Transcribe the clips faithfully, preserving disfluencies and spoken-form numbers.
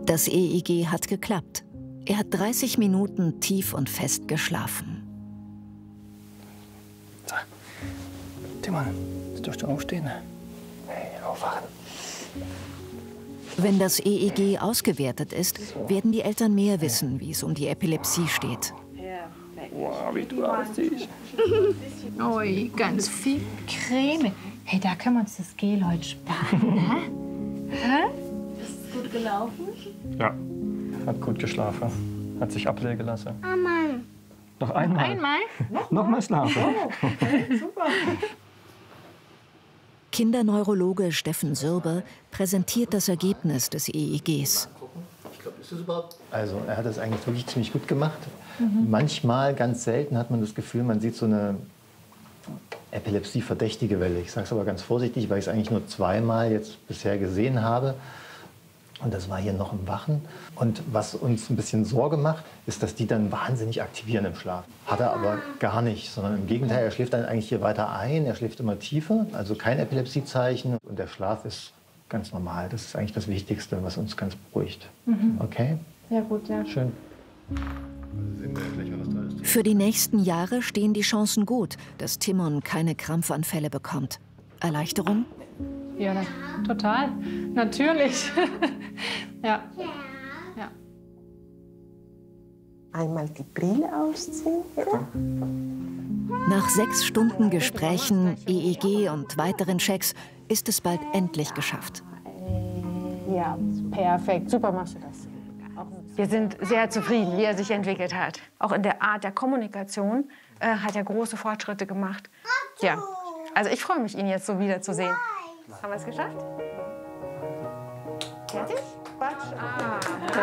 Das E E G hat geklappt. Er hat dreißig Minuten tief und fest geschlafen. So. Timon, jetzt darfst du aufstehen. Hey, aufwachen. Wenn das E E G ausgewertet ist, werden die Eltern mehr wissen, wie es um die Epilepsie steht. Wow, wie du aussiehst. Ui, ganz viel Creme. Hey, da können wir uns das Gel heute sparen, ne? Hä? Ist es gut gelaufen? Ja, hat gut geschlafen. Hat sich ablegen lassen. Einmal. Noch einmal? Einmal? Nochmal schlafen. Oh, okay, super. Kinderneurologe Steffen Sürbe präsentiert das Ergebnis des E E Gs. Also er hat das eigentlich wirklich ziemlich gut gemacht. Mhm. Manchmal, ganz selten, hat man das Gefühl, man sieht so eine Epilepsie-verdächtige Welle. Ich sage es aber ganz vorsichtig, weil ich es eigentlich nur zweimal jetzt bisher gesehen habe. Und das war hier noch im Wachen. Und was uns ein bisschen Sorge macht, ist, dass die dann wahnsinnig aktivieren im Schlaf. Hat er aber gar nicht, sondern im Gegenteil, er schläft dann eigentlich hier weiter ein, er schläft immer tiefer, also kein Epilepsiezeichen. Und der Schlaf ist ganz normal. Das ist eigentlich das Wichtigste, was uns ganz beruhigt. Mhm. Okay? Ja gut, ja. Schön. Für die nächsten Jahre stehen die Chancen gut, dass Timon keine Krampfanfälle bekommt. Erleichterung? Ja, na, total. Natürlich. Ja. Ja. Einmal die Brille ausziehen, bitte. Nach sechs Stunden Gesprächen, E E G und weiteren Checks ist es bald endlich geschafft. Ja, perfekt. Super machst du das. Wir sind sehr zufrieden, wie er sich entwickelt hat. Auch in der Art der Kommunikation äh, hat er große Fortschritte gemacht. Ja, also ich freue mich, ihn jetzt so wiederzusehen. Haben wir es geschafft? Fertig? Batsch. Ah.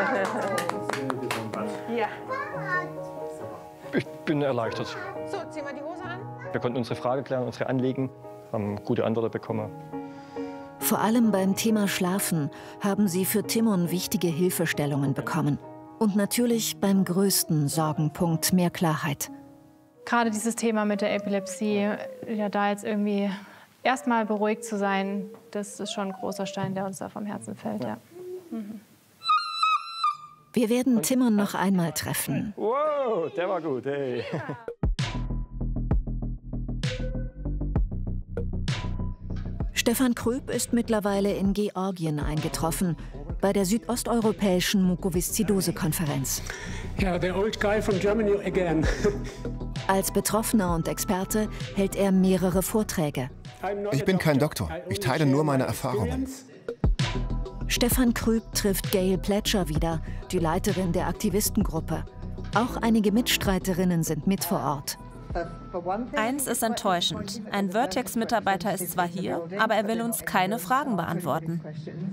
Ja. Ich bin erleichtert. So, ziehen wir die Hose an. Wir konnten unsere Frage klären, unsere Anliegen, haben gute Antworten bekommen. Vor allem beim Thema Schlafen haben sie für Timon wichtige Hilfestellungen bekommen. Und natürlich beim größten Sorgenpunkt mehr Klarheit. Gerade dieses Thema mit der Epilepsie, ja, da jetzt irgendwie erstmal beruhigt zu sein, das ist schon ein großer Stein, der uns da vom Herzen fällt. Ja. Mhm. Wir werden Timon noch einmal treffen. Wow, der war gut, hey. Stefan Krüpp ist mittlerweile in Georgien eingetroffen, bei der südosteuropäischen Mukoviszidose-Konferenz. Yeah, the old guy from Germany again. Als Betroffener und Experte hält er mehrere Vorträge. Ich bin kein Doktor, ich teile nur meine Erfahrungen. Stefan Krüpp trifft Gail Pletcher wieder, die Leiterin der Aktivistengruppe. Auch einige Mitstreiterinnen sind mit vor Ort. Eins ist enttäuschend. Ein Vertex-Mitarbeiter ist zwar hier, aber er will uns keine Fragen beantworten.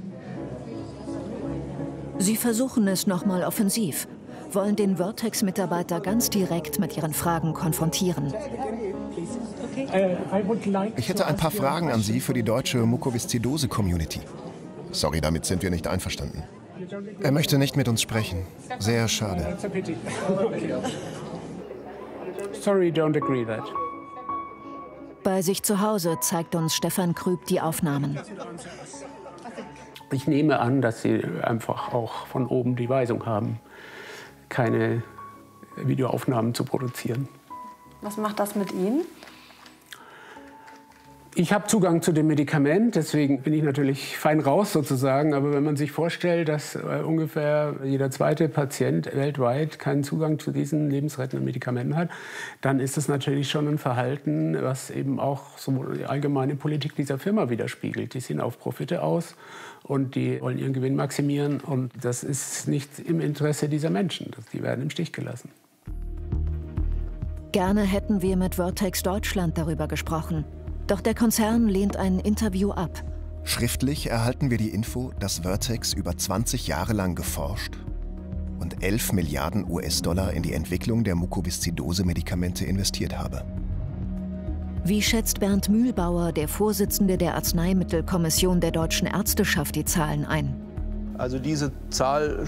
Sie versuchen es nochmal offensiv, wollen den Vertex-Mitarbeiter ganz direkt mit ihren Fragen konfrontieren. Ich hätte ein paar Fragen an Sie für die deutsche Mukoviszidose-Community. Sorry, damit sind wir nicht einverstanden. Er möchte nicht mit uns sprechen. Sehr schade. Sorry, don't agree that. Bei sich zu Hause zeigt uns Stefan Krüpp die Aufnahmen. Ich nehme an, dass Sie einfach auch von oben die Weisung haben, keine Videoaufnahmen zu produzieren. Was macht das mit Ihnen? Ich habe Zugang zu dem Medikament, deswegen bin ich natürlich fein raus sozusagen. Aber wenn man sich vorstellt, dass äh, ungefähr jeder zweite Patient weltweit keinen Zugang zu diesen lebensrettenden Medikamenten hat, dann ist das natürlich schon ein Verhalten, was eben auch so die allgemeine Politik dieser Firma widerspiegelt. Die sind auf Profite aus und die wollen ihren Gewinn maximieren. Und das ist nicht im Interesse dieser Menschen. Die werden im Stich gelassen. Gerne hätten wir mit Vertex Deutschland darüber gesprochen. Doch der Konzern lehnt ein Interview ab. Schriftlich erhalten wir die Info, dass Vertex über zwanzig Jahre lang geforscht und elf Milliarden U S-Dollar in die Entwicklung der Mukoviszidose-Medikamente investiert habe. Wie schätzt Bernd Mühlbauer, der Vorsitzende der Arzneimittelkommission der Deutschen Ärzteschaft, die Zahlen ein? Also diese Zahl